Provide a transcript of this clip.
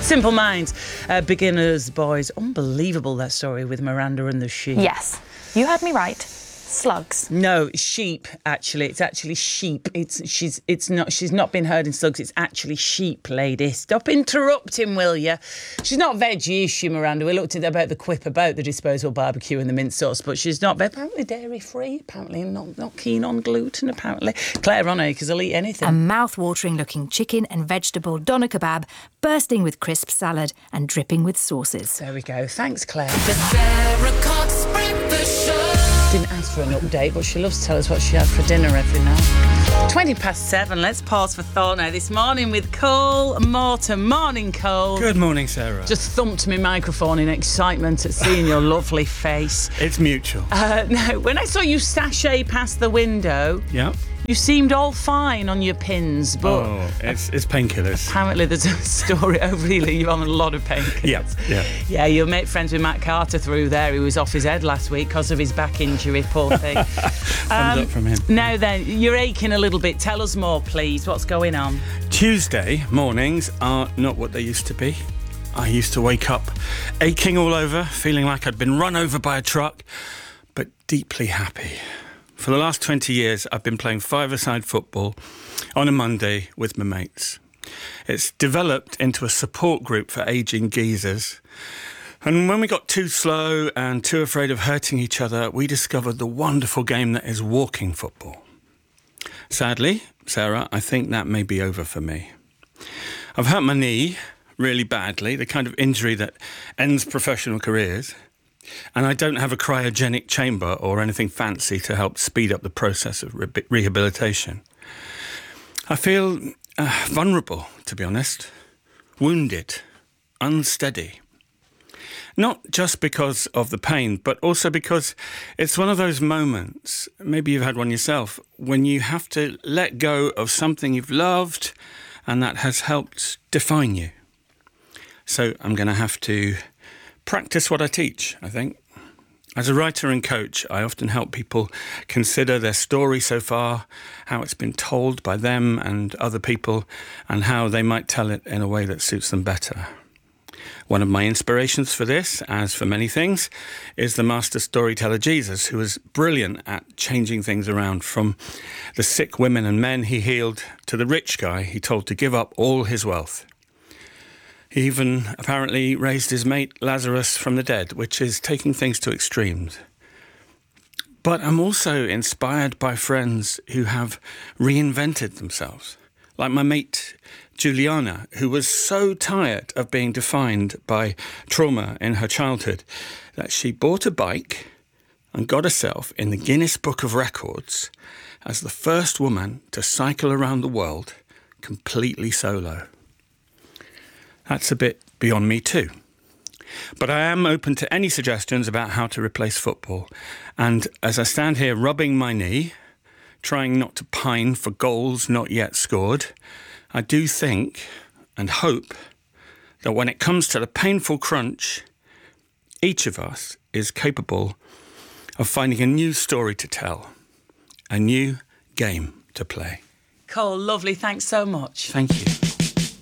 Simple Minds, Beginners Boys. Unbelievable, that story with Miranda and the sheep. Yes, you heard me right. Slugs. No, sheep. Actually, it's actually sheep. She's not been heard in slugs. It's actually sheep, lady. Stop interrupting, will you? She's not veggie, is she, Miranda? We looked at about the quip about the disposable barbecue and the mint sauce, but she's not. Apparently dairy free. Apparently not keen on gluten. Apparently Claire Ronacres will eat anything. A mouth-watering looking chicken and vegetable doner kebab, bursting with crisp salad and dripping with sauces. There we go. Thanks, Claire. The Sarah Cox Breakfast Show. Didn't ask for an update, but she loves to tell us what she had for dinner every night. 7:20. Let's pause for thought now. This morning with Cole Morton. Morning, Cole. Good morning, Sarah. Just thumped my microphone in excitement at seeing your lovely face. It's mutual. No, when I saw you sashay past the window, Yeah. you seemed all fine on your pins, but it's painkillers. apparently there's a story over here. You're on a lot of painkillers. Yeah. Yeah, you'll make friends with Matt Carter through there. He was off his head last week because of his back injury, poor thing. Thumbs up from him. Now then, you're aching a little bit. Tell us more, please. What's going on? Tuesday mornings are not what they used to be. I used to wake up aching all over, feeling like I'd been run over by a truck, but deeply happy. For the last 20 years, I've been playing five-a-side football on a Monday with my mates. It's developed into a support group for ageing geezers. And when we got too slow and too afraid of hurting each other, we discovered the wonderful game that is walking football. Sadly, Sarah, I think that may be over for me. I've hurt my knee really badly, the kind of injury that ends professional careers. And I don't have a cryogenic chamber or anything fancy to help speed up the process of rehabilitation. I feel vulnerable, to be honest, wounded, unsteady. Not just because of the pain, but also because it's one of those moments, maybe you've had one yourself, when you have to let go of something you've loved and that has helped define you. So I'm going to have to practice what I teach, I think. As a writer and coach, I often help people consider their story so far, how it's been told by them and other people, and how they might tell it in a way that suits them better. One of my inspirations for this, as for many things, is the master storyteller Jesus, who was brilliant at changing things around, from the sick women and men he healed to the rich guy he told to give up all his wealth. He even apparently raised his mate Lazarus from the dead, which is taking things to extremes. But I'm also inspired by friends who have reinvented themselves, like my mate Juliana, who was so tired of being defined by trauma in her childhood that she bought a bike and got herself in the Guinness Book of Records as the first woman to cycle around the world completely solo. That's a bit beyond me too. But I am open to any suggestions about how to replace football. And as I stand here rubbing my knee, trying not to pine for goals not yet scored, I do think and hope that when it comes to the painful crunch, each of us is capable of finding a new story to tell, a new game to play. Cole, lovely. Thanks so much. Thank you.